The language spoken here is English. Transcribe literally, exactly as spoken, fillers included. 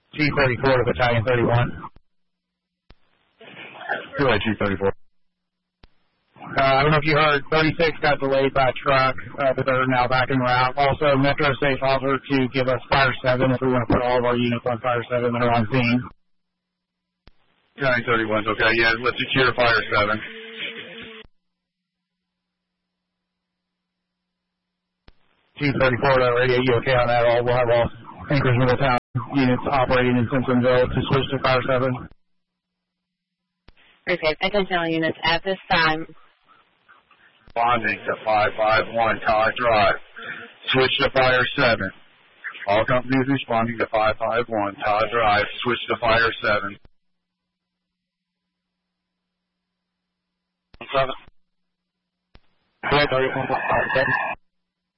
G thirty-four to Battalion thirty-one. Go ahead, G thirty-four. Uh, I don't know if you heard, thirty-six got delayed by truck, uh, but they're now back en route. Also, Metro State offered to give us Fire seven if we want to put all of our units on Fire seven that are on scene. County thirty-one's okay, yeah, let's secure Fire seven. G thirty-four to radio, you okay on that? All We'll have all Anchorage Middletown units operating in Simpsonville to switch to Fire seven. Okay, attention units at this time. Responding to five five one Todd Drive. Switch to Fire seven. All companies responding to five five one Todd Drive. Switch to Fire seven. seven.